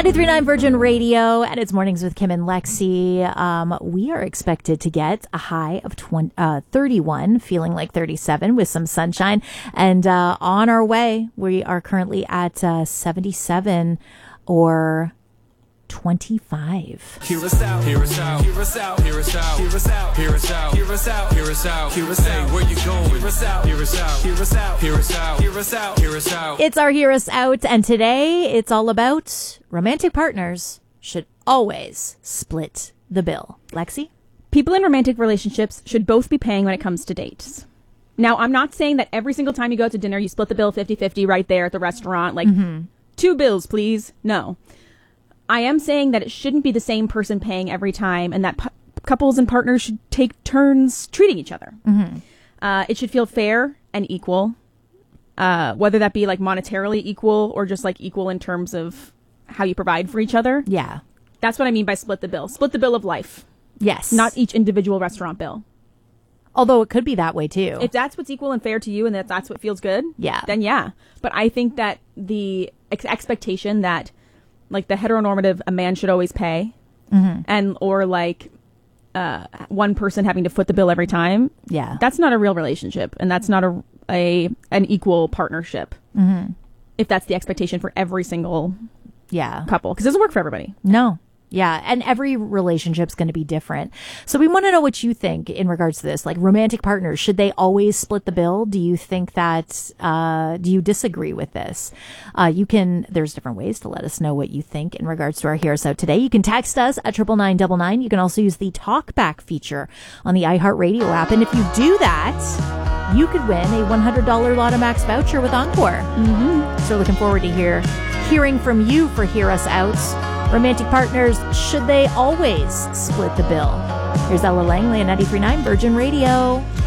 93.9 Virgin Radio, and it's Mornings with Kim and Lexi. We are expected to get a high of 31, feeling like 37 with some sunshine. And on our way, we are currently at 77 or 25. Hear us out, hear us out, hear us out, hear us out, hear us out, hear us out, hear us out, hear us out, hear us out, where you going? Hear us out, hear us out, hear us out, hear us out, hear us out, hear us out. It's our Hear Us Out, and today it's all about romantic partners should always split the bill. Lexi? People in romantic relationships should both be paying when it comes to dates. Now, I'm not saying that every single time you go out to dinner, you split the bill 50-50 right there at the restaurant, like, 2 bills, please. No. I am saying that it shouldn't be the same person paying every time, and that couples and partners should take turns treating each other. It should feel fair and equal, whether that be like monetarily equal or just like equal in terms of how you provide for each other. Yeah. That's what I mean by split the bill. Split the bill of life. Yes. Not each individual restaurant bill. Although it could be that way too. If that's what's equal and fair to you and that's what feels good, then yeah. But I think that the expectation that like the heteronormative, a man should always pay, and or like one person having to foot the bill every time. Yeah, that's not a real relationship, and that's not an equal partnership. If that's the expectation for every single couple, because it doesn't work for everybody. No. Yeah, and every relationship's going to be different. So we want to know what you think in regards to this. Like romantic partners, should they always split the bill? Do you think that, do you disagree with this? There's different ways to let us know what you think in regards to our Hear Us Out today. You can text us at 99999. You can also use the talkback feature on the iHeartRadio app. And if you do that, you could win a $100 Lotomax voucher with Encore. So looking forward to hearing from you for Hear Us Out. Romantic partners, should they always split the bill? Here's Ella Langley on 93.9 Virgin Radio.